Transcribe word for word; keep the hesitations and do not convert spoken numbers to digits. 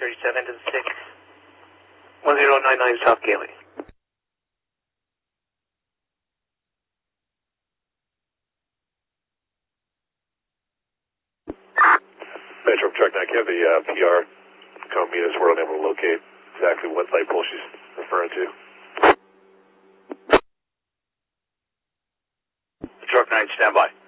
thirty-seven to the six. one zero nine nine South Gailey. Metro Truck nine, can you have the uh, P R come meet us? We're unable to locate exactly what light pole she's referring to. Truck nine, stand by.